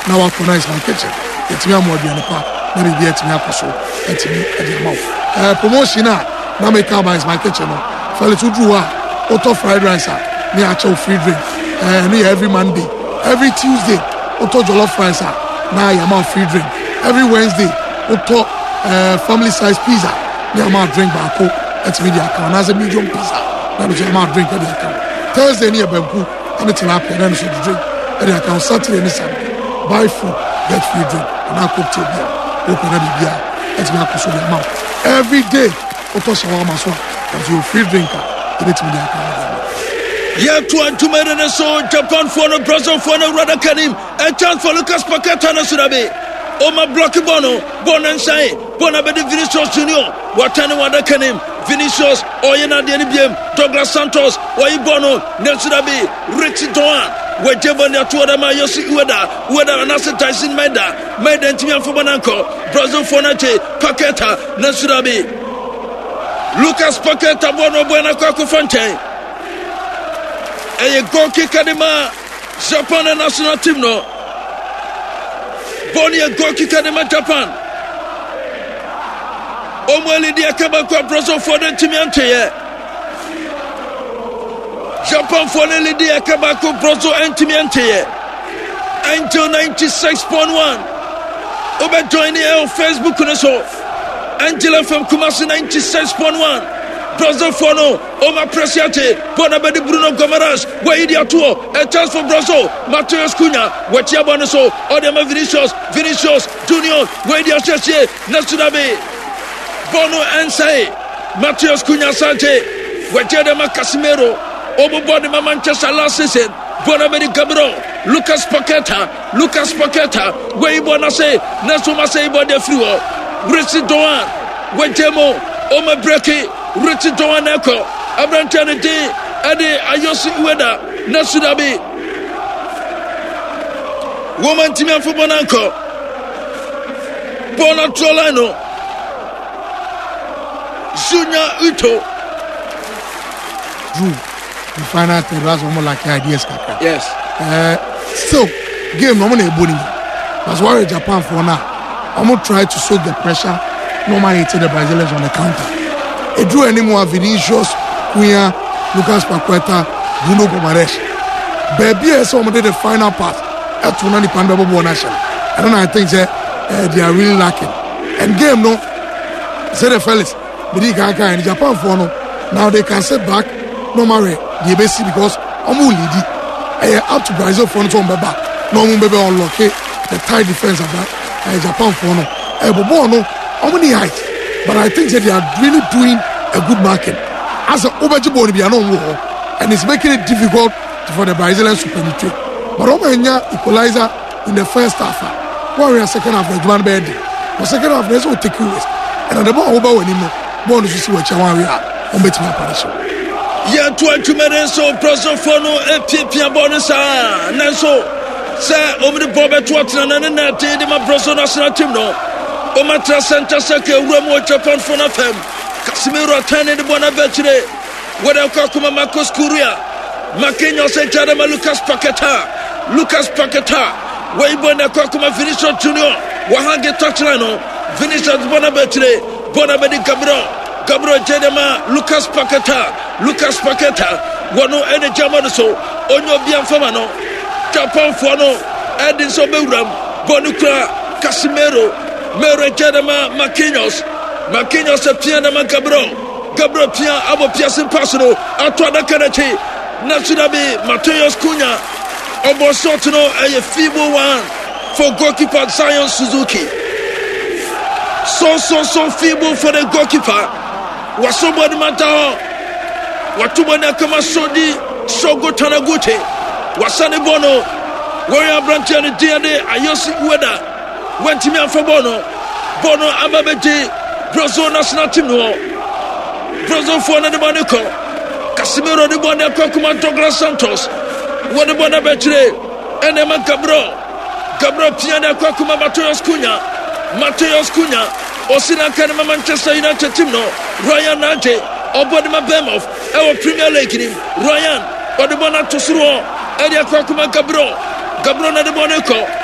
now I connect my kitchen. It's me more than a part. Maybe get me up so. It's me at the mouth. Promotion now make up my kitchen. Fell to do auto fried rice. Me actual free drink. Me every Monday, every Tuesday, auto jollof rice. Now I'm on free drink. Every Wednesday, auto family size pizza. Me I'm on drink back. It's me the account as a medium pizza. Now I'm on drink at the account. Thursday near Bambu and the tilapia and then should drink at the account. Saturday and Sunday. Buy food, get free drink, and I cook to beer. Open a beer. It's me up to the mouth. Every day, auto shawarma so that you free drinker. It's me the account. Yeah, to made so Japan for no Brazil for no rather Kanim, a chance for Lucas Paqueta Surabe. Oh, my blocky bono, Bon and Sai, Bonabedi Vinicius Junior, Watani Wanda Kanim, Vinicius, Oyena Denibiem, Douglas Santos, Bono, Nelsurabe, Richie Doan, where Jevania Tuadama Yosi Ueda, and Asa Tyson Meda, Made and Timia Fubananko, Brazil Fonate, Paqueta, Nelsurabe, Lucas Paqueta Bono Buena Coco Fontaine. A goal kicker, Japan national team no. Bonnie a goal kicker, Japan. Omweli di akaba kwa Brazil for the team ante. Japan for the di akaba kwa Brazil and team ante. Until 96.1. Obe join the Facebook so. Angela from Kumasi 96.1. Brazil for no, Oma Presiate, Bonabedi Bruno Gomaras, where idia tour, a chance for Brazil, Mateus Cunha, where Chiabonaso, Odema Vinicius, Junior, where idia Chessie, Nasudabe, Bono Ansay, Mateus Cunha Sante, where Jedema Casimiro, Obobodima Manchester last season, Bonabedi Gabriel, Lucas Paqueta, where Ibonase, Nasumase Bodefluo, Richie Doan, where Jemo, Oma Breki. Richard Doaneko, Abrantane Day, Ade Ayosi Ueda, Nasudabi, Woman Timia Fubonanko, Bona Trolano, Junior Uto. Drew, the final thing was almost like ideas. Yes. So, game normally a bullying. That's why Japan for now. I'm going to try to soak the pressure. Normally, to the Brazilians on the counter. It drew anymore Vinicius, Cunha, Lucas Paqueta, Bruno Gomares. Baby, I saw the final part at Tunani Pandabo Nation. And then I think that they are really lacking. And game, no, said the fellas, Bidika and Japan for no. Now they can sit back, no matter the basic because I'm only up to Brazil for no back. No one baby unlock the tight defense of that Japan for no. But no, how many height? But I think that they are really doing a good market. As an overjibone be no war, and it's making it difficult for the Brazilians to penetrate. But Romania equalizer in the first half. Warrior second half the man bed. The second half there's no take risk. And the ball over when you know, born to see what you want we are on betting operation. Yeah, 20 minutes so Brazil for no Pia bonus. Nanso, sir, over the Bobet Watson and then did my Brazil national team no. Omatra Santa Seke, Remo Japan for FM, Casimiro Tane de Bonaventure, Wadakuma Marcos Curia, Makenyo Sejadama Lucas Paqueta, Waybona Kokuma Vinicius Junior, Wahange Tachlano, Vinicius Bonaventure, Bonabedi Gabriel Jedema, Lucas Paqueta, Wano Ene Jamanoso, Onyo Bianfamano, Japan Fuano, Edinson Bewram, Bonukra, Casimiro. Mero Jedema Maquinhos a Pianama Gabriel Pian Abo Piasin Pasano, Atuada Kanachi, Natsudabi, Mateus Cunha, Obo Sotino, a feeble one for goalkeeper Zion Suzuki. So feeble for the goalkeeper. Was somebody Matao, Watubana Kama Sodi, Sogo Tanagute, Wasani Bono, Warrior Brantian Diade, Ayosi Ueda. Went to me for Bono Ababeji, Brazil national team no. Brazil for the Monaco, Casimiro de Bonaco, Douglas Santos, what the Bonabetre, and Emma Gabriel Piana Kwakuma Mateus Cunha, Osina Kanama Manchester United team no, Ryan Nante, Obodima Bemoff, our Premier League team, Ryan, Odibona Tosuro, Edia Kwakuma Gabriel na de Monaco.